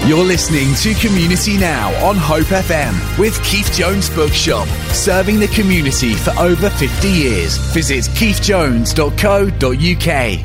You're listening to Community Now on Hope FM with Keith Jones Bookshop, serving the community for over 50 years. Visit keithjones.co.uk.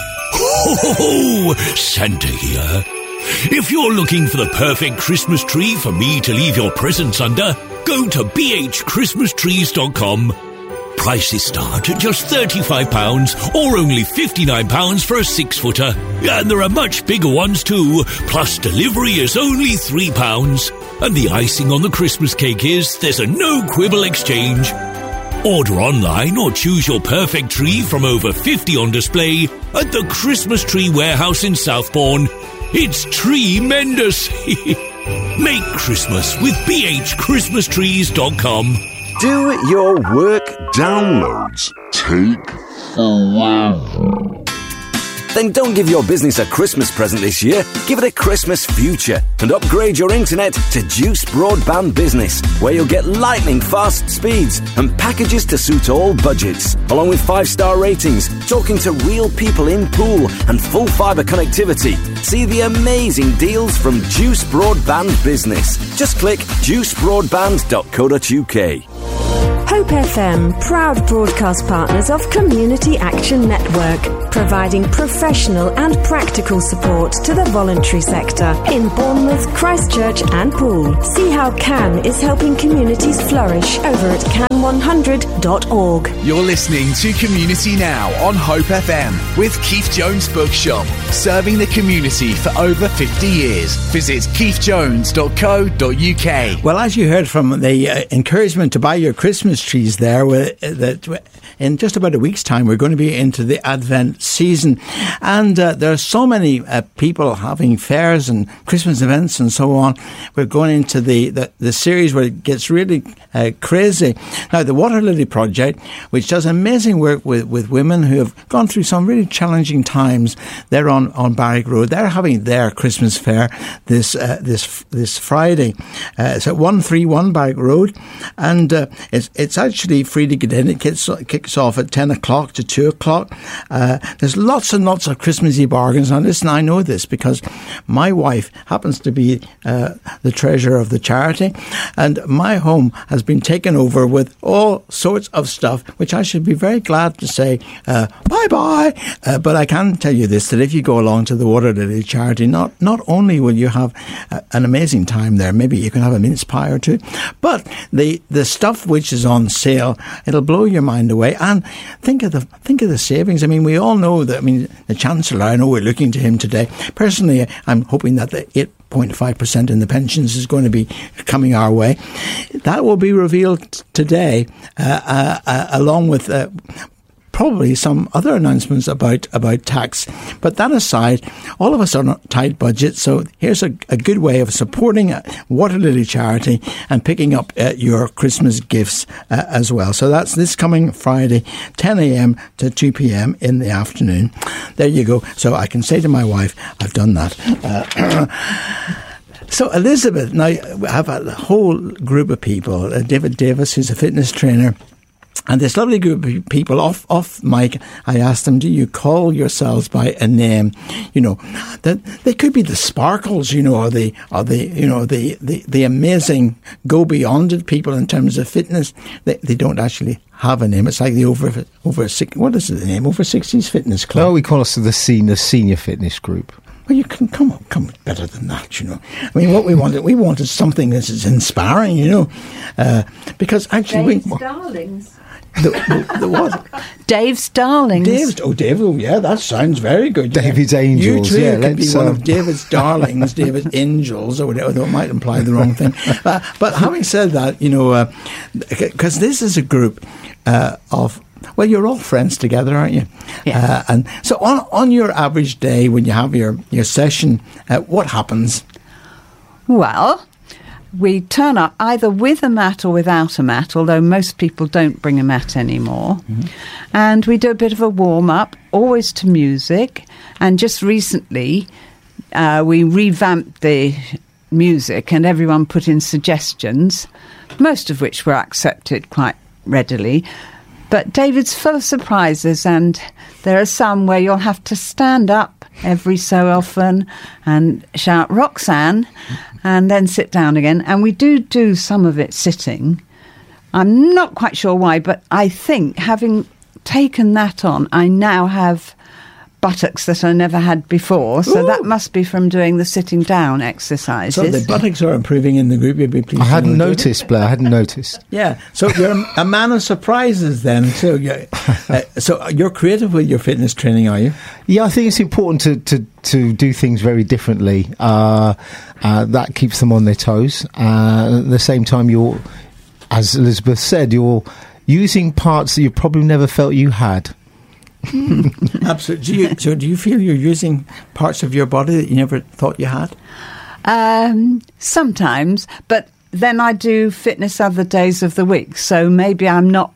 Ho, Santa here. If you're looking for the perfect Christmas tree for me to leave your presents under, go to bhchristmastrees.com. Prices start at just £35 or only £59 for a 6-footer. And there are much bigger ones too, plus delivery is only £3. And the icing on the Christmas cake is there's a no-quibble exchange. Order online or choose your perfect tree from over 50 on display at the Christmas Tree Warehouse in Southbourne. It's Tremendous! Make Christmas with bhchristmastrees.com. Do your work downloads take forever? Then don't give your business a Christmas present this year. Give it a Christmas future and upgrade your internet to Juice Broadband Business, where you'll get lightning fast speeds and packages to suit all budgets, along with 5-star ratings, talking to real people in pool and full fibre connectivity. See the amazing deals from Juice Broadband Business. Just click juicebroadband.co.uk. Hope FM, proud broadcast partners of Community Action Network, providing professional and practical support to the voluntary sector in Bournemouth, Christchurch and Poole. See how CAN is helping communities flourish over at can100.org. You're listening to Community Now on Hope FM with Keith Jones Bookshop, serving the community for over 50 years. Visit keithjones.co.uk. Well, as you heard from the encouragement to buy your Christmas trees there, that in just about a week's time we're going to be into the Advent season, and there are so many people having fairs and Christmas events and so on. We're going into the series where it gets really crazy. Now, the Water Lily Project, which does amazing work with women who have gone through some really challenging times, they're on Barrack Road. They're having their Christmas fair this Friday. It's at 131 Barrack Road, and it's actually free to get in. It kicks off at 10 o'clock to 2 o'clock. There's lots and lots of Christmassy bargains. Now, listen, I know this because my wife happens to be the treasurer of the charity, and my home has been taken over with all sorts of stuff, which I should be very glad to say bye-bye. But I can tell you this, that if you go along to the Water Lily charity, not only will you have an amazing time there, maybe you can have a mince pie or two, but the stuff which is on sale, it'll blow your mind away. And think of the savings. I mean, we all know that. I mean, the Chancellor, I know we're looking to him today. Personally, I'm hoping that the 8.5% in the pensions is going to be coming our way. That will be revealed today, along with probably some other announcements about tax. But that aside, all of us are on a tight budget, so here's a good way of supporting Water Lily charity and picking up your Christmas gifts as well. So that's this coming Friday, 10 a.m. to 2 p.m. in the afternoon. There you go. So I can say to my wife, I've done that. So Elizabeth, now we have a whole group of people. David Davis, who's a fitness trainer, and this lovely group of people off mic, I asked them, do you call yourselves by a name? You know, that they could be the Sparkles, you know, or the amazing go beyond it people in terms of fitness. They don't actually have a name. It's like the over 60, what is it, the name? Over 60s Fitness Club. Oh, we call us the senior fitness group. Well, you can come better than that, you know. I mean, what we wanted something that is inspiring, you know, because actually Dave's Darlings. The what? Dave's Darlings. Dave. Oh, yeah, that sounds very good. David's Angels. You too could be one of David's Darlings, David's Angels, or whatever. That might imply the wrong thing. But having said that, you know, because this is a group of. Well, you're all friends together, aren't you? Yeah. And so on your average day when you have your session, what happens? Well, we turn up either with a mat or without a mat, although most people don't bring a mat anymore. Mm-hmm. And we do a bit of a warm-up, always to music. And just recently, we revamped the music and everyone put in suggestions, most of which were accepted quite readily. But David's full of surprises, and There are some where you'll have to stand up every so often and shout Roxanne and then sit down again. And we do some of it sitting. I'm not quite sure why, but I think having taken that on, I now have buttocks that I never had before, so that must be from doing the sitting down exercises. So the buttocks are improving in the group. You'd be pleased. I hadn't noticed, Blair. I hadn't noticed. Yeah, so you're a man of surprises then. So you're creative with your fitness training, are you? Yeah, I think it's important to do things very differently. That keeps them on their toes. At the same time, you're, as Elizabeth said, you're using parts that you probably never felt you had. Absolutely. Do you feel you're using parts of your body that you never thought you had? Sometimes, but then I do fitness other days of the week, so maybe I'm not,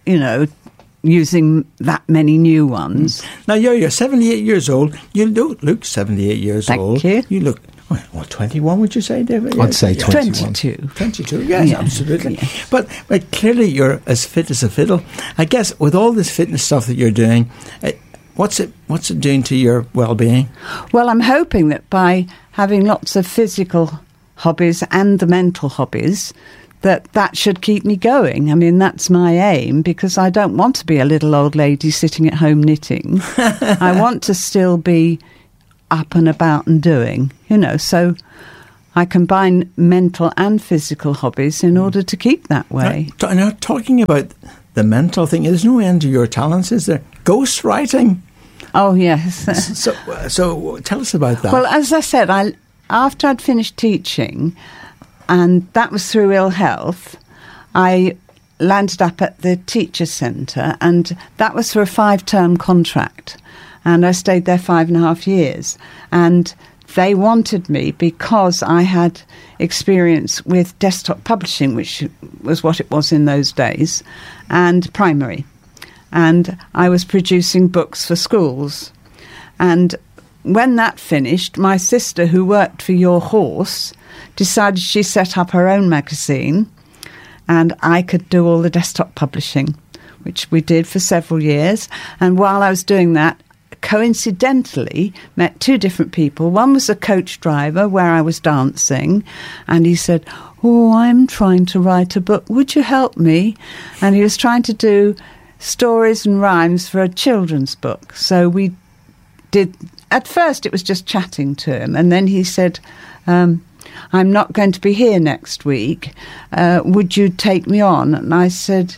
using that many new ones. Now, you're 78 years old. You don't look 78 years old. Thank you. You look, 21, would you say, David? I'd say 21. 22, yes, absolutely. Yeah. But clearly you're as fit as a fiddle. I guess with all this fitness stuff that you're doing, what's it doing to your well-being? Well, I'm hoping that by having lots of physical hobbies and the mental hobbies, that should keep me going. I mean, that's my aim, because I don't want to be a little old lady sitting at home knitting. I want to still be up and about and doing, so I combine mental and physical hobbies in order to keep that way. Now, talking about the mental thing, there's no end to your talents, is there? Ghostwriting? Oh, yes. So tell us about that. Well, as I said, after I'd finished teaching, and that was through ill health, I landed up at the Teachers' Centre, and that was for a 5-term contract. And I stayed there 5.5 years. And they wanted me because I had experience with desktop publishing, which was what it was in those days, and primary. And I was producing books for schools. And when that finished, my sister, who worked for Your Horse, decided she set up her own magazine, and I could do all the desktop publishing, which we did for several years. And while I was doing that, coincidentally met 2 different people. One was a coach driver where I was dancing, and he said, I'm trying to write a book, would you help me? And he was trying to do stories and rhymes for a children's book. So we did, at first it was just chatting to him, and then he said, I'm not going to be here next week, would you take me on? And I said,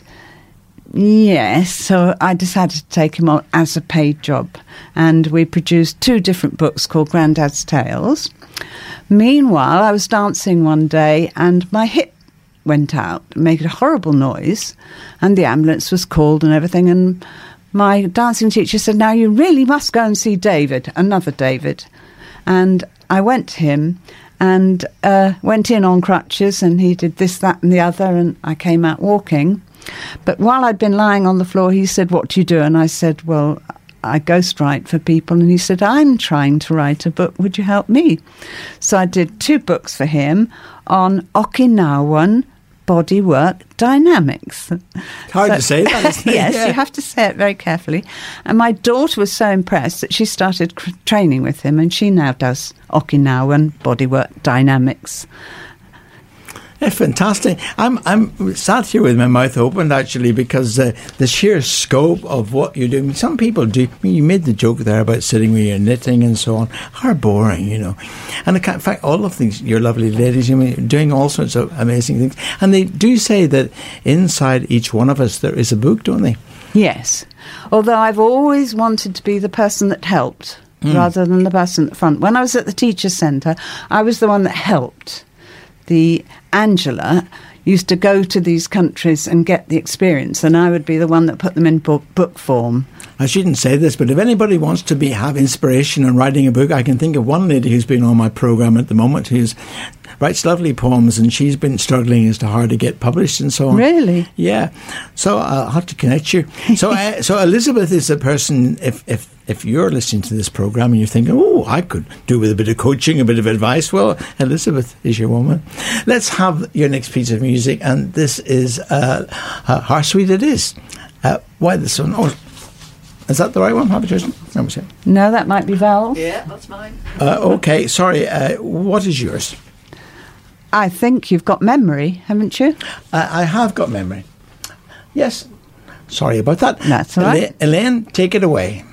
yes. So I decided to take him on as a paid job, and we produced 2 different books called Grandad's Tales. Meanwhile, I was dancing one day and my hip went out, made a horrible noise, and the ambulance was called and everything, and my dancing teacher said, now you really must go and see David, another David. And I went to him and went in on crutches, and he did this, that and the other, and I came out walking. But while I'd been lying on the floor, he said, what do you do? And I said, well, I ghostwrite for people. And he said, I'm trying to write a book. Would you help me? So I did 2 books for him on Okinawan bodywork dynamics. Hard to say that, isn't it? Yes, yeah. You have to say it very carefully. And my daughter was so impressed that she started training with him, and she now does Okinawan bodywork dynamics. Yeah, fantastic. I'm sat here with my mouth open, actually, because the sheer scope of what you're doing. Some people do. I mean, you made the joke there about sitting where you're knitting and so on. Are boring, And in fact, all of these, you're lovely ladies, doing all sorts of amazing things. And they do say that inside each one of us there is a book, don't they? Yes. Although I've always wanted to be the person that helped rather than the person at the front. When I was at the Teachers' Centre, I was the one that helped. The Angela used to go to these countries and get the experience, and I would be the one that put them in book form. I shouldn't say this, but if anybody wants to have inspiration in writing a book, I can think of one lady who's been on my programme at the moment who writes lovely poems, and she's been struggling as to how to get published and so on. Really? Yeah. So I'll have to connect you. So Elizabeth is a person, if you're listening to this programme and you're thinking, I could do with a bit of coaching, a bit of advice, well, Elizabeth is your woman. Let's have your next piece of music, and this is How Sweet It Is. Why this one? Is that the right one, Papa Tristan? Let me see. No, that might be Val's. Yeah, that's mine. Okay, sorry. What is yours? I think you've got memory, haven't you? I have got memory. Yes. Sorry about that. That's all right. Elaine, take it away.